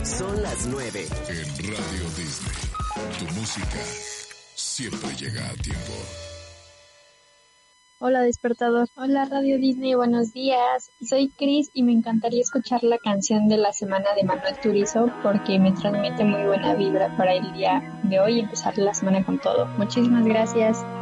Son las 9. En Radio Disney, tu música siempre llega a tiempo. Hola despertador, hola Radio Disney, buenos días. Soy Cris y me encantaría escuchar la canción de la semana de Manuel Turizo porque me transmite muy buena vibra para el día de hoy y empezar la semana con todo. Muchísimas gracias.